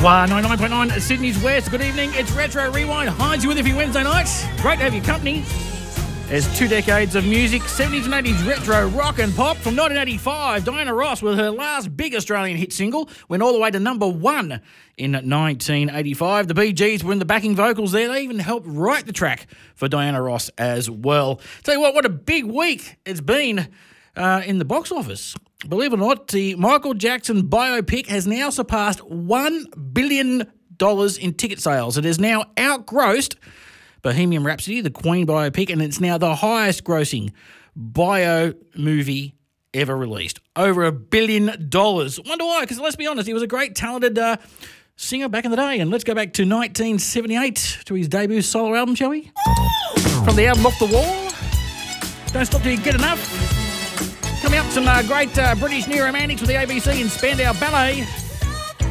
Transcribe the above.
Wow, 99.9 Sydney's West. Good evening. It's Retro Rewind. Hides you with you for your Wednesday nights. Great to have your company. There's 2 decades of music, 70s and 80s retro rock and pop. From 1985, Diana Ross with her last big Australian hit single went all the way to number 1 in 1985. The Bee Gees were in the backing vocals there. They even helped write the track for Diana Ross as well. Tell you what a big week it's been in the box office. Believe it or not, the Michael Jackson biopic has now surpassed $1 billion in ticket sales. It has now outgrossed Bohemian Rhapsody, the Queen biopic, and it's now the highest grossing bio movie ever released. Over $1 billion. Wonder why? Because let's be honest, he was a great, talented singer back in the day. And let's go back to 1978 to his debut solo album, shall we? From the album Off the Wall. Don't Stop Till You Get Enough. Coming up, some great British neo-romantics with the ABC and Spandau Ballet.